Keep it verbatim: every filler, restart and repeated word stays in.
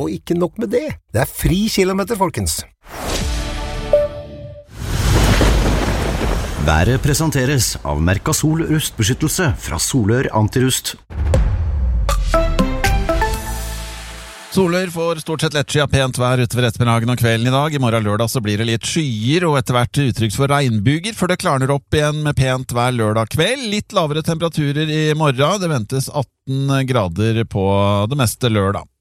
Og ikke nok med det, det er fri kilometer, folkens. Været presenteres av Mercasol rustbeskyttelse fra Solør Antirust. Solør får stort sett lettskyet pent vær utover ettermiddagen og kvelden i dag. I morgen lørdag så blir det litt skyer og etter hvert uttrykk for regnbyger, før det klarner opp igjen med pent vær lørdag kveld. Litt lavere temperaturer i morgen. Det ventes atten grader på det meste lørdag.